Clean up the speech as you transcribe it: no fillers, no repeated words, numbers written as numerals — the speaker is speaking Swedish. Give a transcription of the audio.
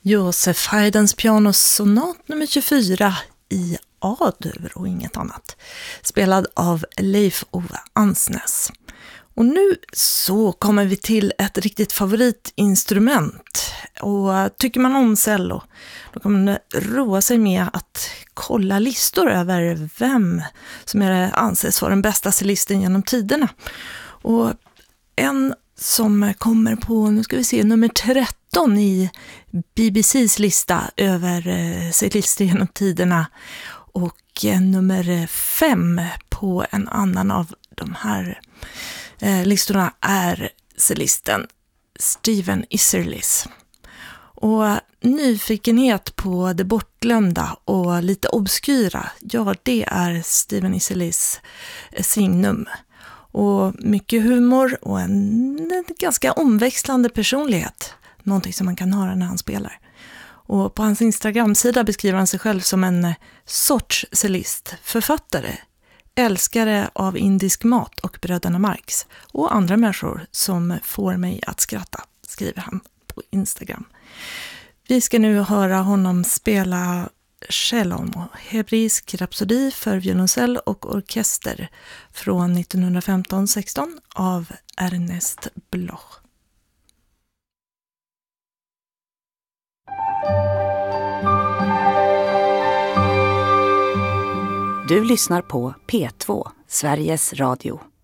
Josef Haydns pianosonat nummer 24 i A-dur och inget annat. Spelad av Leif Ove Ansnes. Och nu så kommer vi till ett riktigt favoritinstrument. Och tycker man om cello, då kommer man roa sig med att kolla listor över vem som anses vara den bästa cellisten genom tiderna. Och en som kommer på, nu ska vi se, nummer 13 i BBCs lista över cellister genom tiderna. Och nummer 5 på en annan av de här listorna är cellisten Stephen Isserlis. Och nyfikenhet på det bortglömda och lite obskyra, ja, det är Stephen Isserlis signum. Och mycket humor och en ganska omväxlande personlighet. Någonting som man kan höra när han spelar. Och på hans Instagram-sida beskriver han sig själv som en sorts cellist, författare, älskare av indisk mat och bröderna Marx och andra människor som får mig att skratta, skriver han på Instagram. Vi ska nu höra honom spela Shalom, hebreisk rapsodi för violoncell och orkester från 1915-16 av Ernest Bloch. Du lyssnar på P2, Sveriges Radio.